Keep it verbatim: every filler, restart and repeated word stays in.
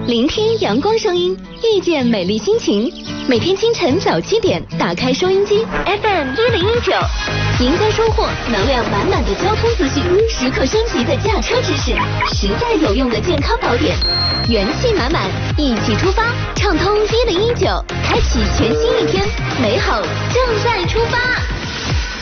聆听阳光声音，遇见美丽心情。每天清晨早七点，打开收音机 F M 一零一九，赢家收获能量满满的交通资讯，时刻升级的驾车知识，实在有用的健康宝典，元气满满，一起出发，畅通一零一九，开启全新一天，美好正在出发。